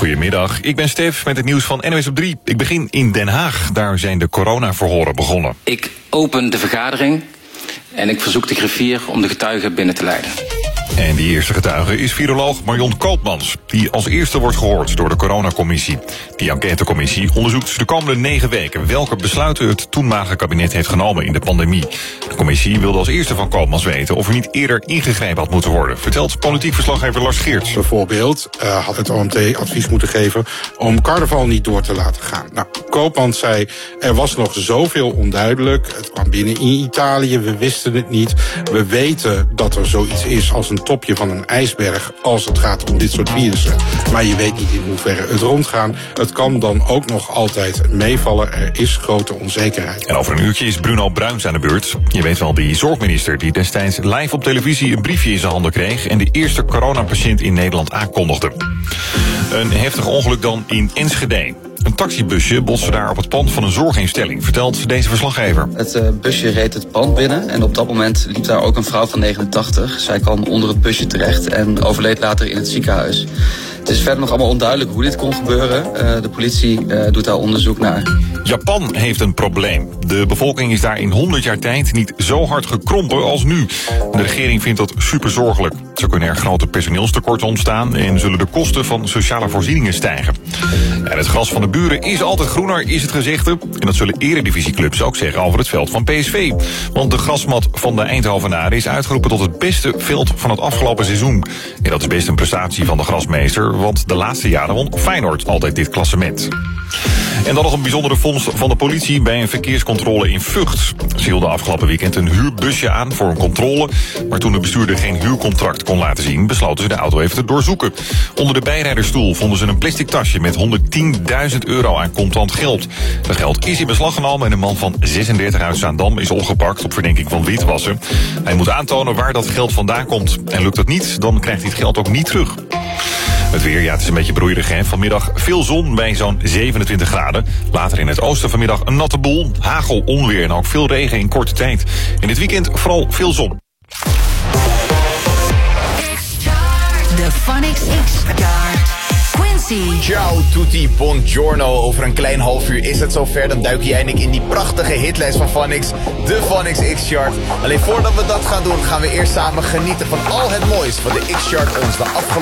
Goedemiddag, ik ben Stef met het nieuws van NOS op 3. Ik begin in Den Haag, daar zijn de coronaverhoren begonnen. Ik open de vergadering en ik verzoek de griffier om de getuigen binnen te leiden. En die eerste getuige is viroloog Marion Koopmans, die als eerste wordt gehoord door de coronacommissie. Die enquêtecommissie onderzoekt de komende 9 weken welke besluiten het toenmalige kabinet heeft genomen in de pandemie. De commissie wilde als eerste van Koopmans weten of er niet eerder ingegrepen had moeten worden, vertelt politiek verslaggever Lars Geerts. Bijvoorbeeld had het OMT advies moeten geven om carnaval niet door te laten gaan. Nou, Koopmans zei, er was nog zoveel onduidelijk. Het kwam binnen in Italië, we wisten het niet. We weten dat er zoiets is als een topje van een ijsberg als het gaat om dit soort virussen. Maar je weet niet in hoeverre het rondgaan. Het kan dan ook nog altijd meevallen. Er is grote onzekerheid. En over een uurtje is Bruno Bruins aan de beurt. Je weet wel, die zorgminister die destijds live op televisie een briefje in zijn handen kreeg en de eerste coronapatiënt in Nederland aankondigde. Een heftig ongeluk dan in Enschede. Een taxibusje botste daar op het pand van een zorginstelling, vertelt deze verslaggever. Het busje reed het pand binnen en op dat moment liep daar ook een vrouw van 89. Zij kwam onder het busje terecht en overleed later in het ziekenhuis. Het is verder nog allemaal onduidelijk hoe dit kon gebeuren. De politie doet daar onderzoek naar. Japan heeft een probleem. De bevolking is daar in 100 jaar tijd niet zo hard gekrompen als nu. De regering vindt dat super zorgelijk. Zo kunnen er grote personeelstekorten ontstaan en zullen de kosten van sociale voorzieningen stijgen. En het gras van de buren is altijd groener, is het gezegde. En dat zullen eredivisieclubs ook zeggen over het veld van PSV. Want de grasmat van de Eindhovenaren is uitgeroepen tot het beste veld van het afgelopen seizoen. En dat is best een prestatie van de grasmeester, want de laatste jaren won Feyenoord altijd dit klassement. En dan nog een bijzondere vondst van de politie bij een verkeerscontrole in Vught. Ze hielden afgelopen weekend een huurbusje aan voor een controle, maar toen de bestuurder geen huurcontract kon laten zien, besloten ze de auto even te doorzoeken. Onder de bijrijdersstoel vonden ze een plastic tasje met €110.000 aan contant geld. Dat geld is in beslag genomen en een man van 36 uit Zaandam is opgepakt op verdenking van witwassen. Hij moet aantonen waar dat geld vandaan komt. En lukt dat niet, dan krijgt hij het geld ook niet terug. Het weer, ja, het is een beetje broeierig, hè. Vanmiddag veel zon bij zo'n 27 graden. Later in het oosten vanmiddag een natte boel, hagel, onweer en ook veel regen in korte tijd. In dit weekend vooral veel zon. De Phonics X-Chart. Quincy. Ciao tutti, buongiorno. Over een klein half uur is het zover. Dan duik jij en ik in die prachtige hitlijst van Phonics, de Phonics X-Chart. Alleen voordat we dat gaan doen, gaan we eerst samen genieten van al het moois wat de X-Chart ons de afgelopen